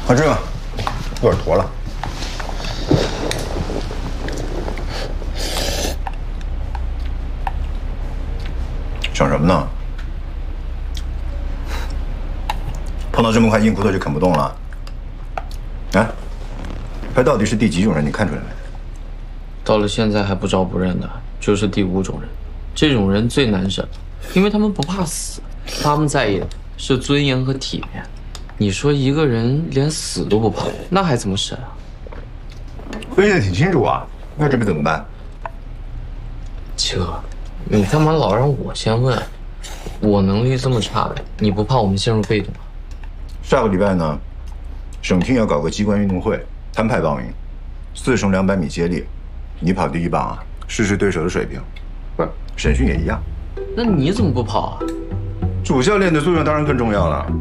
快吃吧，有点坨了。想什么呢？碰到这么块硬骨头就啃不动了？哎，他到底是第几种人？你看出来没？ 到了现在还不招不认的，就是第5种人。这种人最难审，因为他们不怕死，他们在意的是尊严和体面。你说一个人连死都不怕，那还怎么审啊？ 分析的挺清楚啊，那这边怎么办？ 七哥，你干嘛老让我先问？我能力这么差，你不怕我们陷入被动啊？ 下个礼拜呢，省厅要搞个机关运动会，摊派报名，4乘200米接力，你跑第1棒啊，试试对手的水平。不是，审讯也一样。 那你怎么不跑啊？ 主教练的作用当然更重要了。